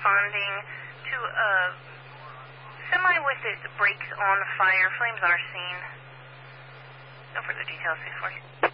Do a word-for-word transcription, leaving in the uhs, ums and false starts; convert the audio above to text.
responding to a semi with its brakes on fire, flames on our scene. No further details, six forty.